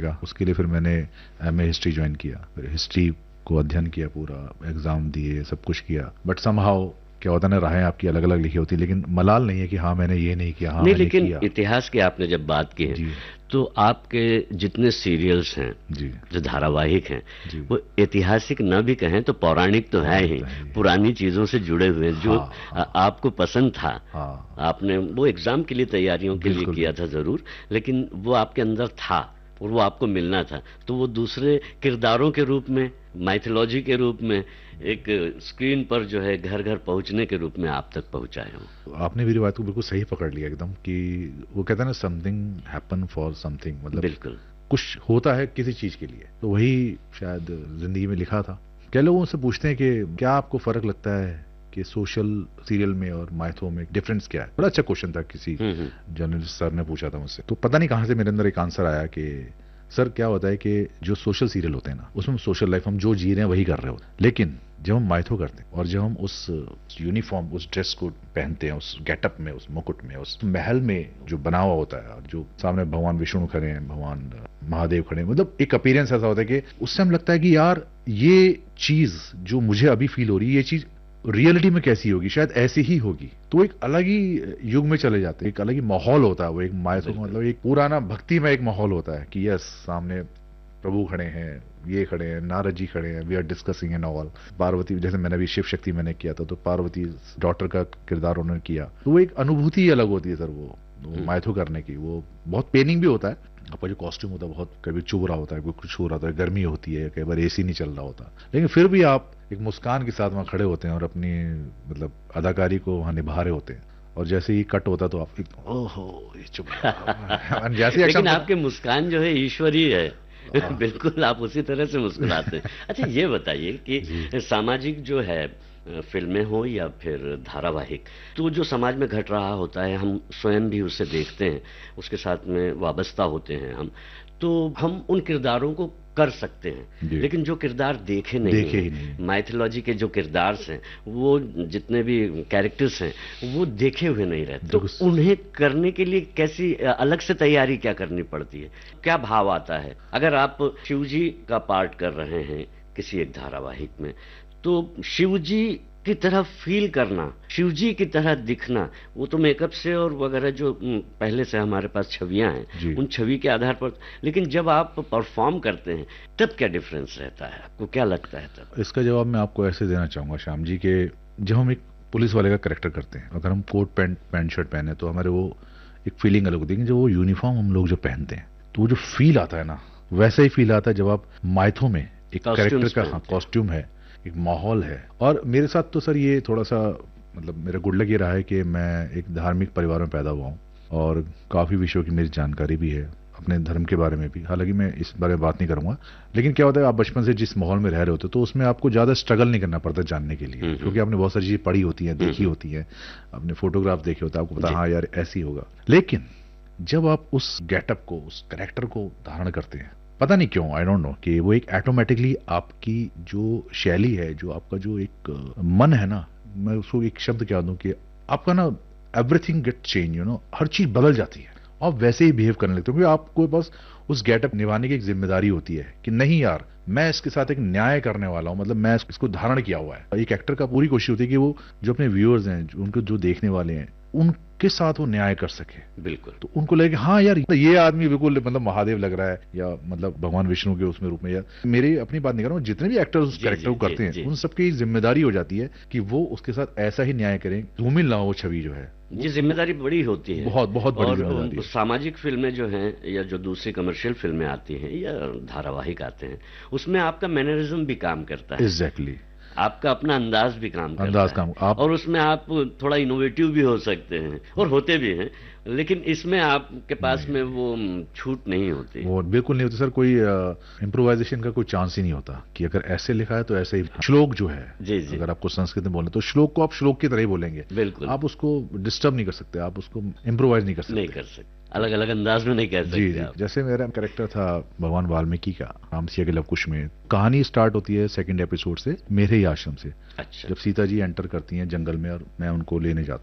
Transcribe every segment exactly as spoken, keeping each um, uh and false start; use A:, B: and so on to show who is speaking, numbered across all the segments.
A: पड़ेगा। उसके लिए फिर मैंने एम ए हिस्ट्री ज्वाइन किया, फिर हिस्ट्री को अध्ययन किया, पूरा एग्जाम दिए, सब कुछ किया। बट समहाउ क्या होता है ना, राहें आपकी अलग अलग लिखी होती है, लेकिन मलाल नहीं है कि हाँ मैंने ये नहीं किया, हाँ
B: नहीं,
A: मैंने
B: लेकिन
A: किया।
B: इतिहास की आपने जब बात की है
A: जी
B: तो आपके जितने सीरियल्स हैं,
A: जी
B: जो धारावाहिक हैं,
A: जी
B: वो ऐतिहासिक न भी कहें तो पौराणिक तो है ही, पुरानी चीजों से जुड़े हुए हैं, जो
A: हाँ, हाँ,
B: आ- आपको पसंद था।
A: हाँ
B: आपने वो एग्जाम के लिए तैयारियों के लिए
A: बिल्कुल
B: किया था जरूर, लेकिन वो आपके अंदर था और वो आपको मिलना था, तो वो दूसरे किरदारों के रूप में, माइथोलॉजी के रूप में, एक स्क्रीन पर जो है घर घर पहुंचने के रूप में आप तक पहुंचाए हो।
A: आपने मेरी बात को बिल्कुल सही पकड़ लिया एकदम, कि वो कहते हैं ना समथिंग हैपन फॉर समथिंग, मतलब
B: बिल्कुल
A: कुछ होता है किसी चीज के लिए, तो वही शायद जिंदगी में लिखा था। क्या लोग उनसे पूछते हैं कि क्या आपको फर्क लगता है कि सोशल सीरियल में और माइथो में डिफरेंस क्या है? बड़ा अच्छा क्वेश्चन था, किसी
B: हम्म हम्म
A: जर्नलिस्ट सर ने पूछा था मुझसे, तो पता नहीं कहां से मेरे अंदर एक आंसर आया कि सर क्या होता है कि जो सोशल सीरियल होते हैं ना, उसमें सोशल लाइफ हम जो जी रहे हैं वही कर रहे होते हैं, लेकिन जब हम माइथो करते हैं और जब हम उस यूनिफॉर्म, उस ड्रेस को पहनते हैं, उस गेटअप में, उस मुकुट में, उस महल में जो बना हुआ होता है, और जो सामने भगवान विष्णु खड़े हैं, भगवान महादेव खड़े हैं, मतलब एक अपीयरेंस ऐसा होता है कि उससे हम लगता है कि यार ये चीज जो मुझे अभी फील हो रही है, ये चीज रियलिटी में कैसी होगी, शायद ऐसी ही होगी। तो एक अलग ही युग में चले जाते हैं, एक अलग ही माहौल होता है वो, एक माइथो का मतलब एक पुराना भक्ति में एक माहौल होता है कि यस सामने प्रभु खड़े हैं, ये खड़े हैं, नारद जी खड़े हैं, we are discussing and all. Parvati, जैसे मैंने भी शिव शक्ति मैंने किया था, तो पार्वती डॉटर का किरदार उन्होंने किया, तो वो एक अनुभूति ही अलग होती है सर, वो, वो माइथो करने की। वो बहुत पेनिंग भी होता है, आपका जो कॉस्ट्यूम होता है बहुत कभी चुभ रहा होता है, कोई कुछ हो रहा है, गर्मी होती है, कई बार एसी नहीं चल रहा होता, लेकिन फिर भी आप एक मुस्कान के साथ वहां खड़े होते हैं और अपनी मतलब अदाकारी को वहां निभा रहे होते हैं। और जैसे ही कट होता तो आप ओहो ये चुभ रहा जैसे
B: लेकिन आपकी मुस्कान जो है ईश्वरीय है। बिल्कुल आप उसी तरह से मुस्कुराते हैं। अच्छा ये बताइए कि सामाजिक जो है फिल्में हो या फिर धारावाहिक, तो जो समाज में घट रहा होता है हम स्वयं भी उसे देखते हैं, उसके साथ में वाबस्ता होते हैं हम, तो हम उन किरदारों को कर सकते हैं, लेकिन जो किरदार देखे नहीं,
A: देखे ही नहीं।
B: माइथोलॉजी के जो किरदार हैं, वो जितने भी कैरेक्टर्स हैं, वो देखे हुए नहीं रहते, तो उन्हें करने के लिए कैसी अलग से तैयारी क्या करनी पड़ती है, क्या भाव आता है? अगर आप शिवजी का पार्ट कर रहे हैं किसी एक धारावाहिक में, तो शिवजी की तरह फील करना, शिवजी की तरह दिखना, वो तो मेकअप से और वगैरह जो पहले से हमारे पास छवियां हैं, उन छवि के आधार पर, लेकिन जब आप परफॉर्म करते हैं तब क्या डिफरेंस रहता है, आपको क्या लगता है तब?
A: इसका जवाब मैं आपको ऐसे देना चाहूंगा श्याम जी, के जब हम एक पुलिस वाले का कैरेक्टर करते हैं, अगर हम कोट पैंट पैंट शर्ट पहने तो हमारे वो एक फीलिंग अलग होती है, जो वो यूनिफॉर्म हम लोग जो पहनते हैं तो वो जो फील आता है ना, वैसा ही फील आता है जब आप माइथो में एक कैरेक्टर का, हाँ कॉस्ट्यूम है, एक माहौल है। और मेरे साथ तो सर ये थोड़ा सा मतलब मेरा गुड लक ये रहा है कि मैं एक धार्मिक परिवार में पैदा हुआ हूँ और काफी विषयों की मेरी जानकारी भी है, अपने धर्म के बारे में भी। हालांकि मैं इस बारे में बात नहीं करूंगा, लेकिन क्या होता है आप बचपन से जिस माहौल में रह रहे होते तो उसमें आपको ज्यादा स्ट्रगल नहीं करना पड़ता जानने के लिए, क्योंकि आपने बहुत सारी चीजें पढ़ी होती हैं, देखी होती हैं, आपने फोटोग्राफ देखे होते हैं, आपको पता हाँ यार ऐसी होगा। लेकिन जब आप उस गेटअप को, उस कैरेक्टर को धारण करते हैं, पता नहीं क्यों, आई डोंट नो, कि वो एक ऑटोमेटिकली आपकी जो शैली है, जो आपका जो एक मन है ना, मैं उसको एक शब्द क्या दूं कि आपका ना everything get change, you know, हर चीज बदल जाती है, आप वैसे ही बिहेव करने लगते हो, क्योंकि आपको बस उस गेटअप निभाने की एक जिम्मेदारी होती है कि नहीं यार मैं इसके साथ एक न्याय करने वाला हूं, मतलब मैं इसको धारण किया हुआ है। एक एक्टर का पूरी कोशिश होती है कि वो जो अपने व्यूअर्स हैं, उनको जो देखने वाले हैं, उनके साथ वो न्याय कर सके।
B: बिल्कुल,
A: तो उनको लगे हाँ यार ये आदमी बिल्कुल मतलब महादेव लग रहा है, या मतलब भगवान विष्णु के उसमें रूप में, या मेरी अपनी बात नहीं कर रहा हूँ, जितने भी एक्टर्स उस कैरेक्टर को करते हैं उन सबकी जिम्मेदारी हो जाती है कि वो उसके साथ ऐसा ही न्याय करें, धूमिल ना हो छवि जो है।
B: ये जिम्मेदारी बड़ी होती है,
A: बहुत बहुत बड़ी जिम्मेदारी है।
B: सामाजिक फिल्में जो हैं या जो दूसरी कमर्शियल फिल्में आती हैं या धारावाहिक आते हैं, उसमें आपका मैनरिज्म भी काम करता है।
A: एग्जैक्टली,
B: आपका अपना अंदाज भी काम करता
A: अंदाज
B: है,
A: काम आप... और
B: उसमें आप थोड़ा इनोवेटिव भी हो सकते हैं और होते भी हैं, लेकिन इसमें आपके पास में वो छूट नहीं होती,
A: वो बिल्कुल नहीं होती सर, कोई इम्प्रोवाइजेशन का कोई चांस ही नहीं होता कि अगर ऐसे लिखा है तो ऐसे ही। श्लोक जो है,
B: जी जी,
A: अगर आपको संस्कृत में बोलना तो श्लोक को आप श्लोक की तरह ही बोलेंगे,
B: बिल्कुल,
A: आप उसको डिस्टर्ब नहीं कर सकते, आप उसको इम्प्रोवाइज नहीं कर सकते,
B: नहीं कर सकते, अलग अलग अंदाज में नहीं कह सकते।
A: जी जी, जैसे मेरा कैरेक्टर था भगवान वाल्मीकि का रामसिया के लवकुश में, कहानी स्टार्ट होती है सेकंड एपिसोड से, मेरे ही आश्रम से।
B: अच्छा।
A: जब सीता जी एंटर करती हैं जंगल में और मैं उनको लेने जाता हूँ,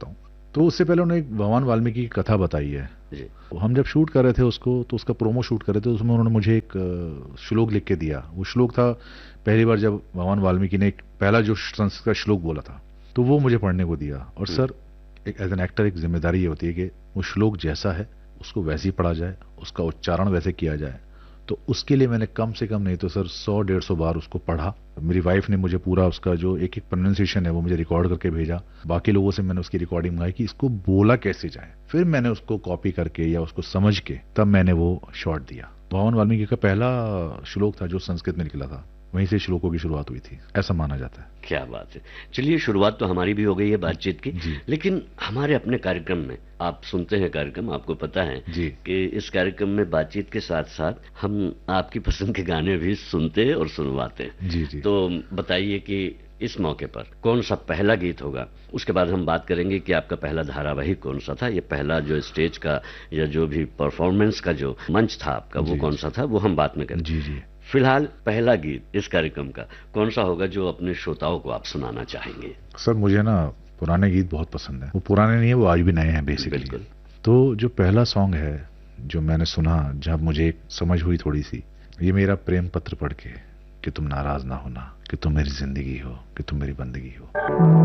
A: तो उससे पहले उन्होंने एक भगवान वाल्मीकि की कथा बताई है
B: जी।
A: हम जब शूट कर रहे थे उसको, तो उसका प्रोमो शूट कर रहे थे, उसमें उन्होंने मुझे एक श्लोक लिख के दिया। वो श्लोक था, पहली बार जब भगवान वाल्मीकि ने एक पहला जो संस्कृत का श्लोक बोला था, तो वो मुझे पढ़ने को दिया। और सर, एक एज एन एक्टर एक जिम्मेदारी ये होती है कि वो श्लोक जैसा है उसको वैसे ही पढ़ा जाए, उसका उच्चारण वैसे किया जाए। तो उसके लिए मैंने कम से कम नहीं तो सर सौ डेढ़ सौ बार उसको पढ़ा। मेरी वाइफ ने मुझे पूरा उसका जो एक एक प्रोनाउंसिएशन है वो मुझे रिकॉर्ड करके भेजा। बाकी लोगों से मैंने उसकी रिकॉर्डिंग मंगाई कि इसको बोला कैसे जाए। फिर मैंने उसको कॉपी करके या उसको समझ के तब मैंने वो शॉट दिया। भगवान वाल्मीकि का पहला श्लोक था जो संस्कृत में निकला था, वहीं से श्लोकों की शुरुआत हुई थी, ऐसा माना जाता है।
B: क्या बात है। चलिए, शुरुआत तो हमारी भी हो गई है बातचीत की, लेकिन हमारे अपने कार्यक्रम में आप सुनते हैं कार्यक्रम, आपको पता है
A: जी
B: कि इस कार्यक्रम में बातचीत के साथ साथ हम आपकी पसंद के गाने भी सुनते हैं और सुनवाते हैं।
A: जी जी।
B: तो बताइए कि इस मौके पर कौन सा पहला गीत होगा? उसके बाद हम बात करेंगे कि आपका पहला धारावाहिक कौन सा था, ये पहला जो स्टेज का या जो भी परफॉर्मेंस का जो मंच था आपका, वो कौन सा था, वो हम बात में करेंगे।
A: जी जी।
B: फिलहाल पहला गीत इस कार्यक्रम का कौन सा होगा जो अपने श्रोताओं को आप सुनाना चाहेंगे?
A: सर, मुझे ना पुराने गीत बहुत पसंद है। वो पुराने नहीं है, वो आज भी नए हैं बेसिकली। तो जो पहला सॉन्ग है जो मैंने सुना जब मुझे एक समझ हुई थोड़ी सी, ये मेरा प्रेम पत्र पढ़ के कि तुम नाराज ना होना, कि तुम मेरी जिंदगी हो, कि तुम मेरी बंदगी हो।